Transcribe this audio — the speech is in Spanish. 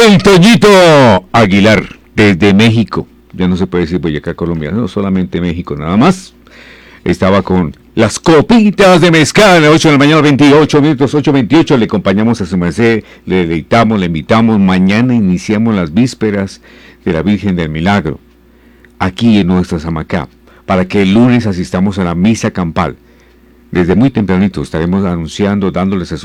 El Toñito Aguilar, desde México. Ya no se puede decir Boyacá, Colombia, no, solamente México, nada más. Estaba con las copitas de mezcal, 8 de la mañana, 28 minutos, 8:28. Le acompañamos a su merced, le deleitamos, le invitamos. Mañana iniciamos las vísperas de la Virgen del Milagro, aquí en nuestra Samacá, para que el lunes asistamos a la misa campal. Desde muy tempranito estaremos anunciando, dándoles a su